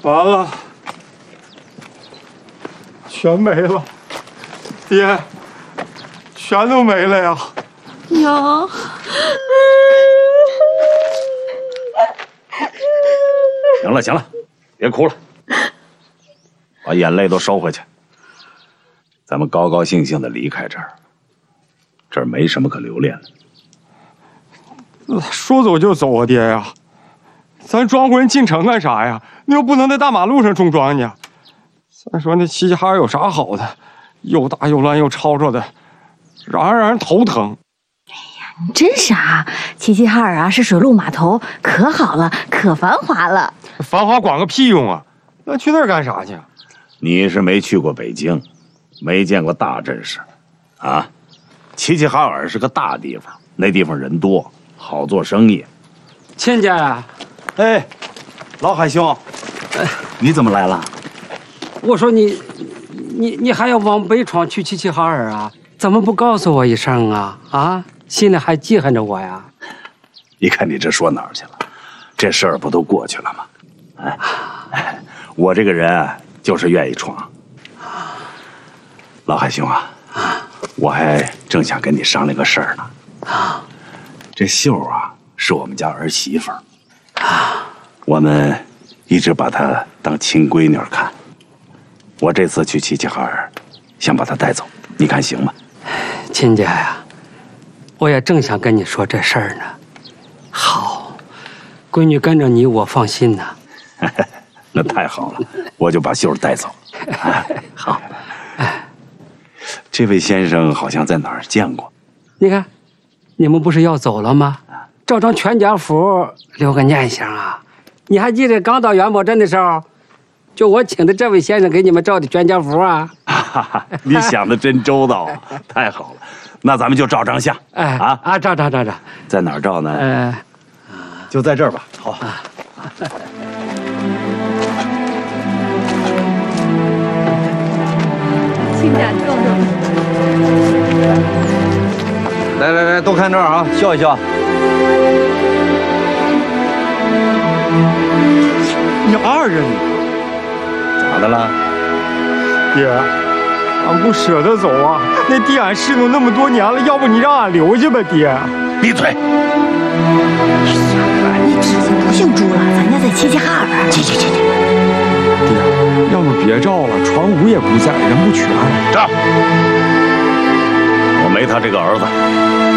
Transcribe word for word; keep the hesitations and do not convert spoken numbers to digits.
完了，全没了，爹，全都没了呀！ 娘， 行了行了，别哭了，把眼泪都收回去。咱们高高兴兴的离开这儿，这儿没什么可留恋的。说走就走啊，爹呀！咱庄户人进城干啥呀？那又不能在大马路上种庄稼。再说那齐齐哈尔有啥好的？又大又乱又吵吵的，让人让人头疼。 哎呀，你真傻！齐齐哈尔啊，是水陆码头，可好了，可繁华了。 繁华管个屁用啊！那去那儿干啥去？ 你是没去过北京，没见过大阵势，啊？齐齐哈尔是个大地方，那地方人多，好做生意。 亲家呀， 哎，老海兄，哎，你怎么来了？ 我说你，你你还要往北闯去齐齐哈尔啊？怎么不告诉我一声啊？啊，心里还记恨着我呀？ 你看你这说哪儿去了？这事儿不都过去了吗？哎，哎我这个人就是愿意闯。老海兄啊，我还正想跟你商量个事儿呢。啊，这秀啊是我们家儿媳妇儿，啊，我们一直把她当亲闺女看。我这次去齐齐哈尔，想把她带走，你看行吗？ 亲家呀，我也正想跟你说这事儿呢。好，闺女跟着你，我放心呐。 那太好了，我就把秀带走。啊、好。这位先生好像在哪儿见过。 你看，你们不是要走了吗？照张全家福，留个念想啊！你还记得刚到元宝镇的时候，就我请的这位先生给你们照的全家福啊？ 你想的真周到，太好了。那咱们就照张相。 哎啊啊，照照照照， 在哪儿照呢？ 呃， 就在这儿吧。好。啊亲家壮壮， 来来来，都看这儿啊，笑一笑。 你二人咋的了？ 爹，俺不舍得走啊！那地俺侍弄那么多年了，要不你让俺留下吧，爹。 闭嘴！ 哎呀，你指定不姓朱了，咱家在齐齐哈尔。 去去去去。 爹，要不别照了，船务也不在，人不全。 照。我没他这个儿子，